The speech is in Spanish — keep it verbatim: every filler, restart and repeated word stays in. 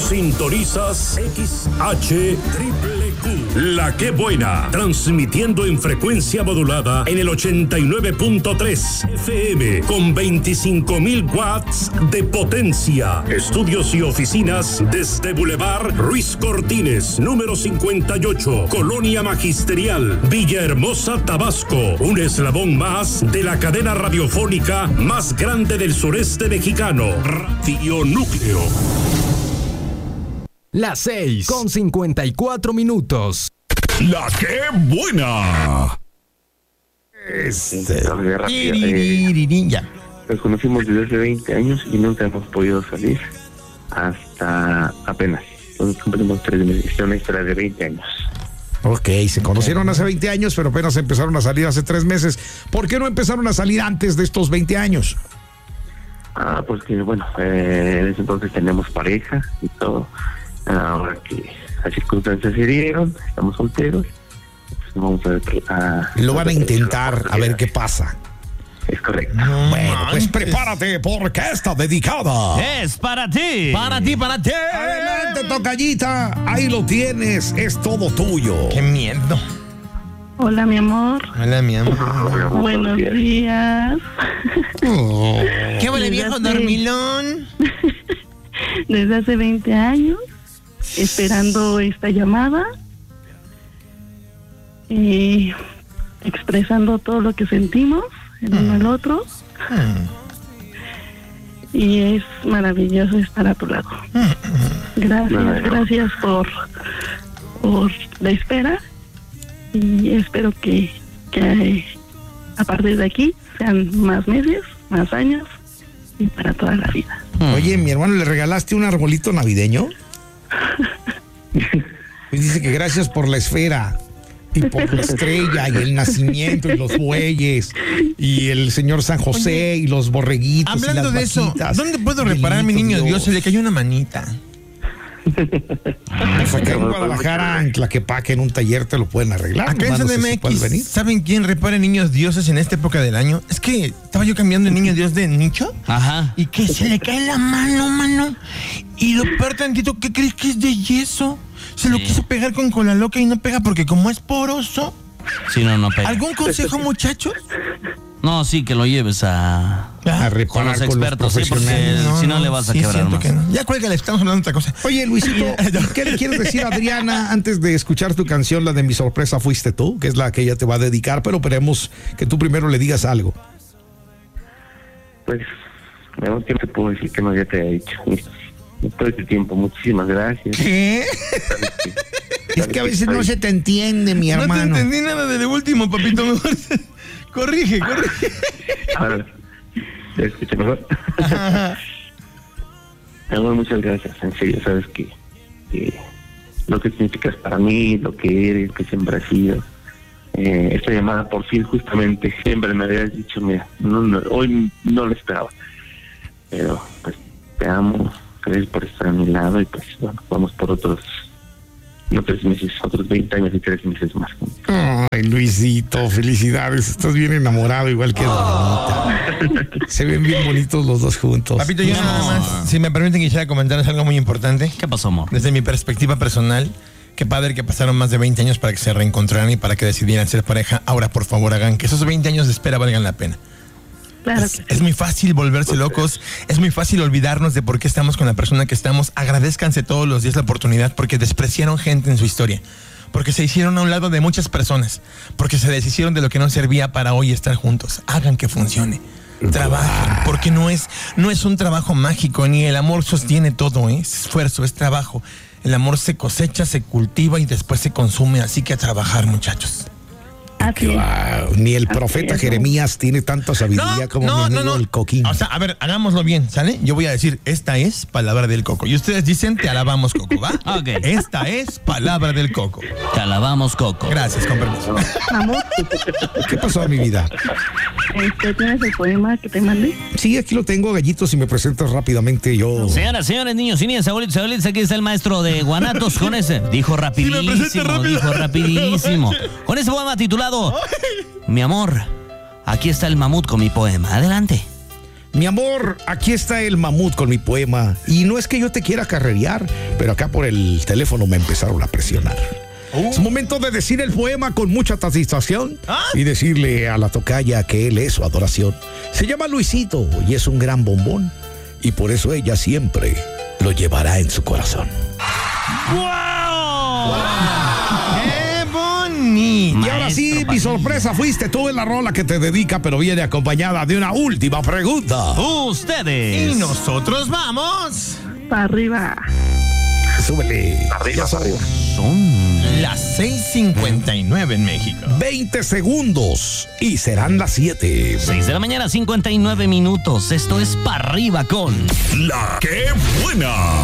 Sintonizas X H Triple Q, La Que Buena, transmitiendo en frecuencia modulada en el ochenta y nueve punto tres F M con veinticinco mil watts de potencia. Estudios y oficinas desde Boulevard Ruiz Cortines, número cincuenta y ocho, Colonia Magisterial, Villahermosa, Tabasco. Un eslabón más de la cadena radiofónica más grande del sureste mexicano, Radio Núcleo. Las seis con cincuenta y cuatro minutos. La Que Buena. Este, ya. Nos conocimos desde hace veinte años y nunca hemos podido salir hasta apenas. Entonces cumplimos tres meses, es una historia de veinte años. Ok, se conocieron hace veinte años, pero apenas empezaron a salir hace tres meses. ¿Por qué no empezaron a salir antes de estos veinte años? Ah, pues que bueno, eh, en ese entonces teníamos pareja y todo. Ahora que las circunstancias se dieron, estamos solteros, pues vamos a ver. A, Lo van a intentar, a ver qué pasa. Es correcto. No, bueno, pues prepárate porque esta dedicada es para ti. Para ti, para ti. Adelante, tocallita. Ahí lo tienes, es todo tuyo. Qué miedo. Hola, mi amor. Hola, mi amor. Buenos días. Oh. ¿Qué huele, viejo hace... dormilón? Desde hace veinte años, esperando esta llamada, eh, expresando todo lo que sentimos el uno al otro. Y es maravilloso estar a tu lado. Gracias, gracias por, por la espera. Y espero que, que a partir de aquí sean más meses, más años y para toda la vida. Oye, mi hermano, ¿le regalaste un arbolito navideño? Pues dice que gracias por la esfera y por la estrella y el nacimiento y los bueyes y el señor San José. Oye, y los borreguitos. Hablando y las de eso, ¿dónde puedo reparar mi niño Dios? Dios? Se le cayó una manita. Pues acá en Guadalajara, en Tlaquepaque, en un taller te lo pueden arreglar. Acá en C D M X, ¿saben quién repara niños dioses en esta época del año? Es que estaba yo cambiando el niño dios de nicho. Ajá. Y que se le cae la mano, mano. Y lo peor tantito, ¿qué crees que es de yeso? Se sí. lo quiso pegar con cola loca y no pega porque como es poroso. Sí, no, no pega. ¿Algún consejo, muchachos? No, sí, que lo lleves a, a reparar con los expertos, con los sí, porque no, si no, no le vas a sí, quebrar más. No. Ya cuélgale, estamos hablando de otra cosa. Oye, Luisito, ¿qué le quieres decir a Adriana antes de escuchar tu canción, la de Mi Sorpresa Fuiste Tú, que es la que ella te va a dedicar, pero queremos que tú primero le digas algo? Pues, no te puedo decir que no ya te he dicho. Todo este tiempo, muchísimas gracias. ¿Qué? Es que a veces no se te entiende, mi hermano. No te entendí nada de lo último, papito, mejor. Corrige, corrige. Ahora, ¿te escucha mejor? Amor, muchas gracias. En serio, sabes que, que lo que significas para mí, lo que eres, que siempre has sido. Eh, esta llamada por fin, justamente, siempre me habías dicho, mira, no, no, hoy no lo esperaba. Pero, pues, te amo, gracias por estar a mi lado y, pues, bueno, vamos por otros... No tres meses, otros veinte años y tres meses más. Ay, Luisito, felicidades. Estás bien enamorado, igual que Adrianita. Se ven bien bonitos los dos juntos. Papito, yo no. nada más, si me permiten, quisiera comentarles algo muy importante. ¿Qué pasó, amor? Desde mi perspectiva personal, qué padre que pasaron más de veinte años para que se reencontraran y para que decidieran ser pareja. Ahora, por favor, hagan que esos veinte años de espera valgan la pena. Claro es, es muy fácil volverse locos, es muy fácil olvidarnos de por qué estamos con la persona que estamos. Agradézcanse todos los días la oportunidad porque despreciaron gente en su historia, porque se hicieron a un lado de muchas personas, porque se deshicieron de lo que no servía para hoy estar juntos. Hagan que funcione, trabajen, porque no es, no es un trabajo mágico, ni el amor sostiene todo, ¿eh? Es esfuerzo, es trabajo. El amor se cosecha, se cultiva y después se consume, así que a trabajar, muchachos. Wow, ni el profeta Jeremías tiene tanta sabiduría no, como no, mi amigo no, no. el Coquín. O sea, a ver, hagámoslo bien, ¿sale? Yo voy a decir, esta es palabra del Coco. Y ustedes dicen, te alabamos, Coco, ¿va? Ok. Esta es palabra del Coco. Te alabamos, Coco. Gracias, con permiso. Amor. ¿Qué pasó, mi vida? Este, ¿tienes el poema que te mandé? Sí, aquí lo tengo, Gallito, si me presentas rápidamente yo. Señoras, señores, niños y niñas, abuelitos, abuelitas, aquí está el maestro de Guanatos con ese. Dijo rapidísimo, sí dijo rapidísimo. Con ese poema titulado... Mi amor, aquí está el mamut con mi poema. Adelante. Mi amor, aquí está el mamut con mi poema. Y no es que yo te quiera carrerear, pero acá por el teléfono me empezaron a presionar. Uh. Es momento de decir el poema con mucha satisfacción ¿Ah? y decirle a la tocaya que él es su adoración. Se llama Luisito y es un gran bombón. Y por eso ella siempre lo llevará en su corazón. ¡Wow! wow. ¡Qué bonito! Y ahora sí, mi sorpresa fuiste tú en la rola que te dedica, pero viene acompañada de una última pregunta. Ustedes. Y nosotros vamos. Para arriba. Súbele. Arriba, arriba. Son las seis cincuenta y nueve en México. veinte segundos y serán las siete. seis de la mañana, cincuenta y nueve minutos. Esto es Pa' Arriba con La Que Buena.